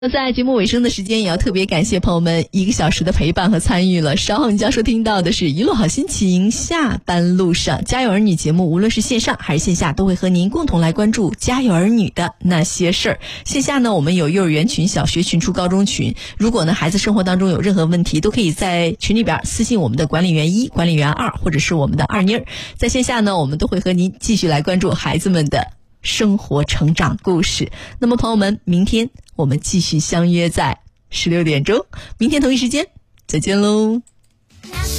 那在节目尾声的时间，也要特别感谢朋友们1个小时的陪伴和参与了。稍后你将收听到的是一路好心情，下班路上家有儿女节目，无论是线上还是线下，都会和您共同来关注家有儿女的那些事儿。线下呢，我们有幼儿园群、小学群、初高中群。如果呢孩子生活当中有任何问题，都可以在群里边私信我们的管理员1、管理员2，或者是我们的二妮儿。在线下呢，我们都会和您继续来关注孩子们的生活成长故事。那么朋友们，明天我们继续相约在16点钟，明天同一时间再见喽。